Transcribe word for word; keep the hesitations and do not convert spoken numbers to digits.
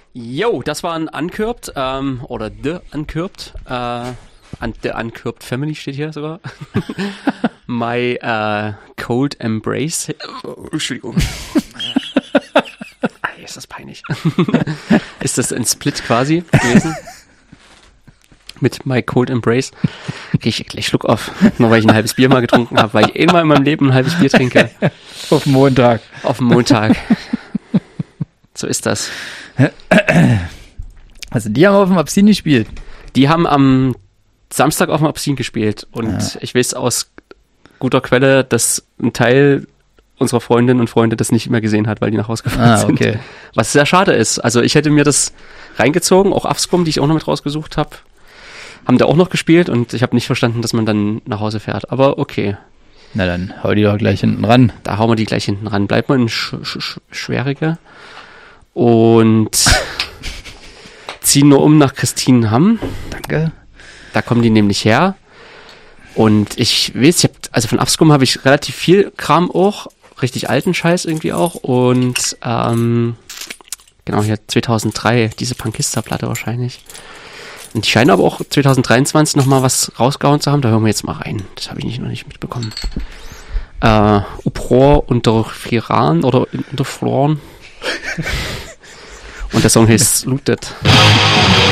Jo, das war ein Unkürt, ähm, oder The Unkürt, äh, un, The Unkürt Family steht hier sogar. My äh, Cold Embrace. Oh, Entschuldigung. Ay, ist das peinlich. Ist das ein Split quasi gewesen? Mit My Cold Embrace. Krieg ich gleich Schluck auf. Nur weil ich ein halbes Bier mal getrunken habe, weil ich einmal in meinem Leben ein halbes Bier trinke. Auf den Montag. Auf den Montag. So ist das. Also die haben auf dem Absin gespielt. Die haben am Samstag auf dem Absin gespielt. Und ja. Ich weiß aus guter Quelle, dass ein Teil unserer Freundinnen und Freunde das nicht mehr gesehen hat, weil die nach Hause gefahren ah, sind. Okay. Was sehr schade ist. Also ich hätte mir das reingezogen, auch Afscum, die ich auch noch mit rausgesucht habe, haben da auch noch gespielt und ich habe nicht verstanden, dass man dann nach Hause fährt. Aber okay. Na dann, hau die doch gleich hinten ran. Da hauen wir die gleich hinten ran. Bleibt mal in Sch- Sch- Schwerige und ziehen nur um nach Christinenhamm. Danke. Da kommen die nämlich her. Und ich weiß, ich hab, also von Afscum habe ich relativ viel Kram auch, richtig alten Scheiß irgendwie auch. Und ähm, genau, hier zweitausenddrei, diese Punkista-Platte wahrscheinlich. Und die scheinen aber auch zwanzig dreiundzwanzig nochmal was rausgehauen zu haben. Da hören wir jetzt mal rein. Das habe ich nicht, noch nicht mitbekommen. Äh, Uproar unter Firan oder unter Floren. Und der Song heißt Looted.